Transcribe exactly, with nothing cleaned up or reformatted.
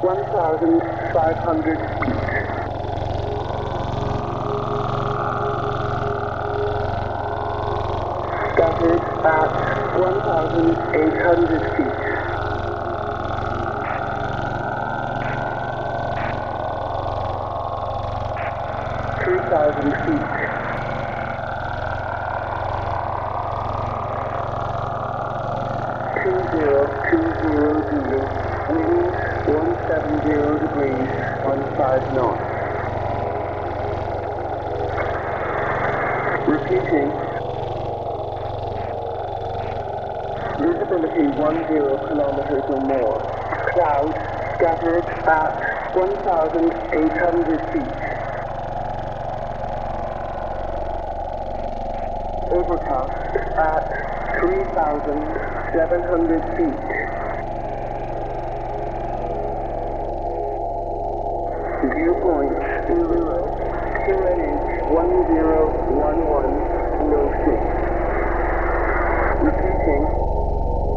one thousand five hundred feet. Scattered at one thousand eight hundred feet. three thousand feet. two zero two zero zero, wind one seventy degrees, fifteen knots. Repeating. Visibility ten kilometers or more. Clouds scattered at one thousand eight hundred feet. Overcast at three thousand seven hundred feet. Viewpoint Ulu, Q N H one zero one one.